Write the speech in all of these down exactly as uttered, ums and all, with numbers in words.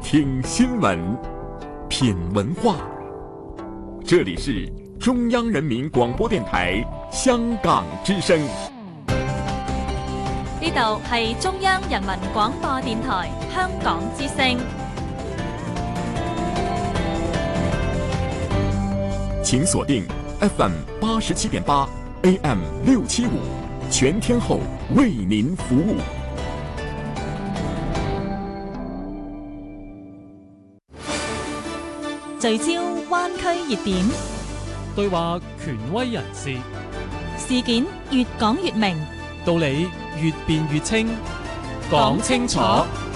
听新闻，品文化。这里是中央人民广播電台香港之聲。 呢度係中央人民廣播電台香港之聲。 請鎖定 F M 八十七點八 A M 六七五，全天候為您服務。 聚焦灣區熱點， 對話權威人士， 事件越講越明， 道理越辯越清， 講清楚，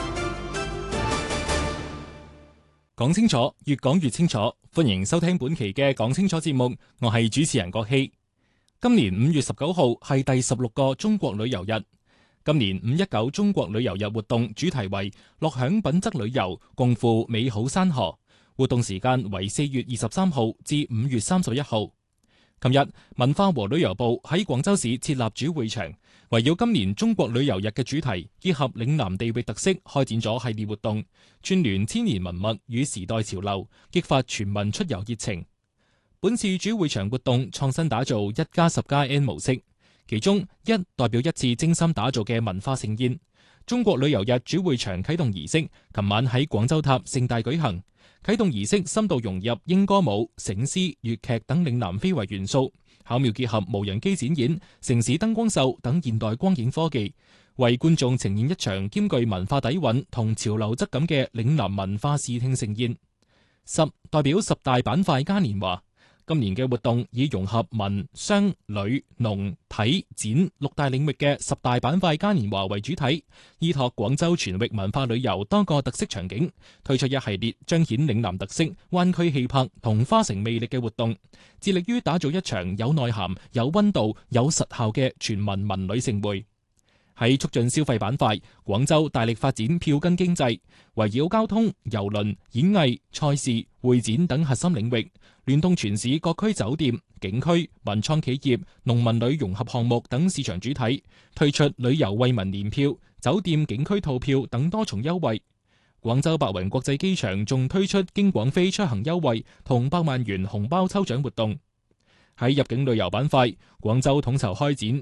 講清楚，越講越清楚。歡迎收聽本期嘅講清楚節目，我係主持人郭希。今年五月十九號係第十六個中國旅遊日。今年五一九中國旅遊日活動主題為樂享品質旅遊，共赴美好山河。活動時間為四月二十三號至五月三十一號。琴日，文化和旅遊部喺廣州市設立主會場，圍繞今年中國旅遊日嘅主題，結合嶺南地域特色，開展咗系列活動，串聯千年文物與時代潮流，激發全民出遊熱情。本次主會場活動創新打造一加十加 N 模式，其中一代表一次精心打造嘅文化盛宴。中國旅遊日主會場啟動儀式，琴晚喺廣州塔盛大舉行。啟動儀式深度融入英歌舞、醒獅、粵劇等嶺南非遺元素，巧妙結合無人機展演、城市燈光秀等現代光影科技，為觀眾呈現一場兼具文化底蘊同潮流質感嘅嶺南文化視聽盛宴。十代表十大板塊嘉年華。今年嘅活動以融合文、商、旅、農、體、展六大領域嘅十大板塊嘉年華為主體，依託廣州全域文化旅遊多個特色場景，推出一系列彰顯嶺南特色、灣區氣魄同花城魅力嘅活動，致力於打造一場有內涵、有溫度、有實效嘅全民文旅盛會。喺促進消費板塊，廣州大力發展票根經濟，圍繞交通、郵輪、演藝、賽事、會展等核心領域，聯動全市各區酒店、景區、文創企業、農民旅融合項目等市場主體，推出旅遊惠民年票、酒店景區套票等多重優惠。廣州白雲國際機場仲推出經廣飛出行優惠同百萬元紅包抽獎活動。喺入境旅遊板塊，廣州統籌開展